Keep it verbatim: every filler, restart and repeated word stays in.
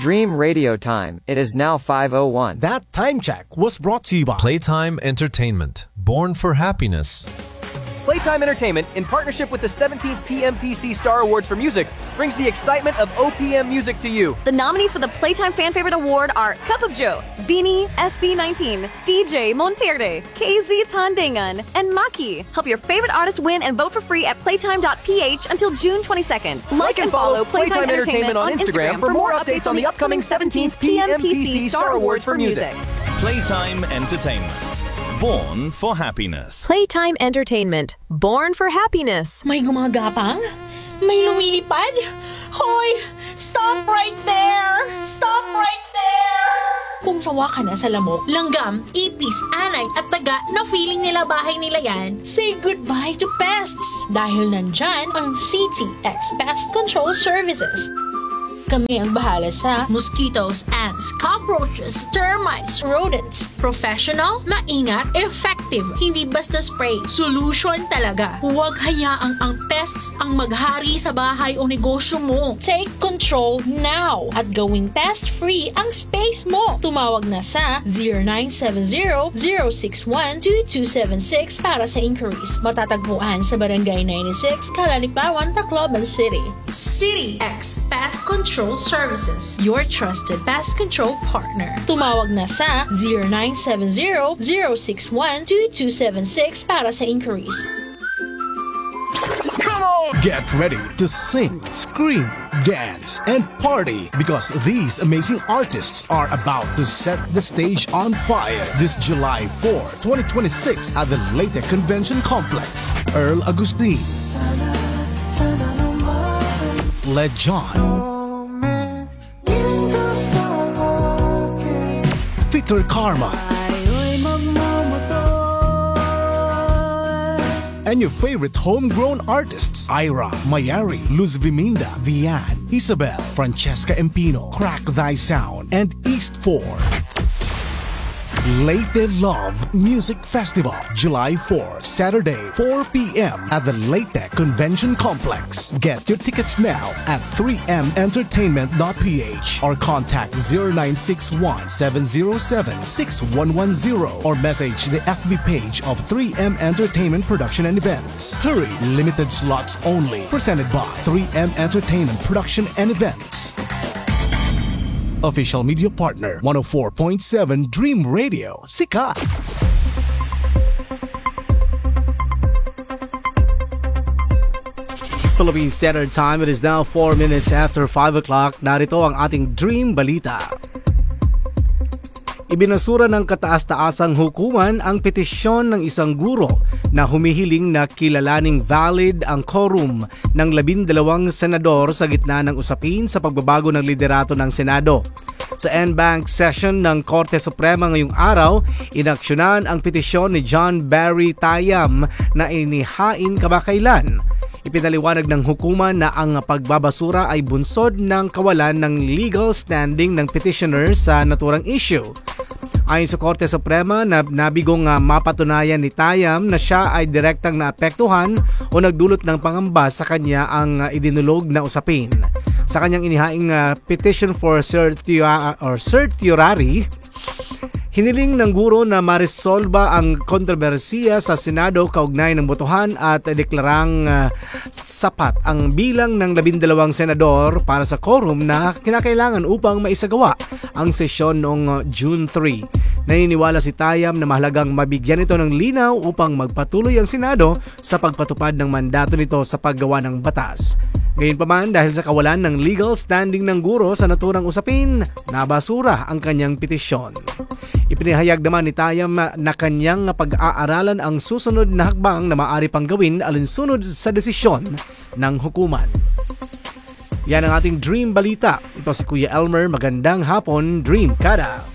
Dream Radio Time. It is now five oh one. That time check was brought to you by Playtime Entertainment. Born for happiness. Playtime Entertainment, in partnership with the seventeenth P M P C Star Awards for Music, brings the excitement of O P M music to you. The nominees for the Playtime Fan Favorite Award are Cup of Joe, Beanie, S B nineteen, D J Monterde, K Z Tandangan, and Maki. Help your favorite artist win and vote for free at playtime dot p h until June twenty-second. Like and follow Playtime Entertainment on Instagram for more updates on the upcoming seventeenth P M P C Star Awards for Music. Playtime Entertainment. Born for happiness. Playtime Entertainment. Born for happiness. May gumagapang? May lumilipad? Hoy! Stop right there! Stop right there! Kung sawa ka na sa lamok, langgam, ipis, anay at taga na feeling nila bahay nila yan, say goodbye to pests! Dahil nandyan ang C T X Pest Control Services. Kami ang bahala sa mosquitoes, ants, cockroaches, termites, rodents. Professional, maingat, effective. Hindi basta spray. Solution talaga. Huwag hayaang ang pests ang maghari sa bahay o negosyo mo. Take control now at gawing pest-free ang space mo. Tumawag na sa zero nine seven zero, zero six one, two two seven six para sa inquiries. Matatagpuan sa Barangay ninety-six, Calanipawan, Tacloban City. City X Pest Control Services, your trusted pest control partner. Tumawag na sa zero nine seven zero, zero six one, two two seven six para sa inquiries. Come on! Get ready to sing, scream, dance, and party because these amazing artists are about to set the stage on fire this July fourth, twenty twenty-six at the Leyte Convention Complex. Earl Agustin, Led John, Victor Karma, and your favorite homegrown artists, Ira, Mayari, Luz Viminda, Vian, Isabel, Francesca Empino, Crack Thy Sound, and East four. Leyte Love Music Festival, July fourth, Saturday, four p.m. at the Leyte Convention Complex. Get your tickets now at three m entertainment dot p h or contact zero nine six one, seven zero seven, six one one zero or message the F B page of three M Entertainment Production and Events. Hurry, limited slots only. Presented by three M Entertainment Production and Events. Official media partner, one oh four point seven Dream Radio, Sikat. Philippine Standard Time, it is now four minutes after five o'clock. Narito ang ating Dream Balita. Ibinasura ng kataas-taasang hukuman ang petisyon ng isang guro na humihiling na kilalaning valid ang quorum ng labindalawang senador sa gitna ng usapin sa pagbabago ng liderato ng Senado. Sa en-bank session ng Korte Suprema ngayong araw, inaksyonan ang petisyon ni John Barry Tayam na inihain kamakailan. Ipinaliwanag ng hukuman na ang pagbabasura ay bunsod ng kawalan ng legal standing ng petitioner sa naturang issue. Ayon sa Korte Suprema, na nabigong uh, mapatunayan ni Tayam na siya ay direktang naapektuhan o nagdulot ng pangamba sa kanya ang uh, idinulog na usapin. Sa kanyang inihaing uh, petition for certia- or certiorari, hiniling ng guro na maresolba ang kontrobersiya sa Senado kaugnay ng botohan at deklarang uh, sapat ang bilang ng labindalawang senador para sa quorum na kinakailangan upang maisagawa ang sesyon noong uh, June third. Naniniwala si Tayam na mahalagang mabigyan ito ng linaw upang magpatuloy ang Senado sa pagpatupad ng mandato nito sa paggawa ng batas. Gayunpaman, dahil sa kawalan ng legal standing ng guro sa naturang usapin, nabasura ang kanyang petisyon. Ipinahayag naman ni Tayam na kanyang pag-aaralan ang susunod na hakbang na maaari pang gawin alinsunod sa desisyon ng hukuman. Yan ang ating Dream Balita. Ito si Kuya Elmer. Magandang hapon, Dream Kada.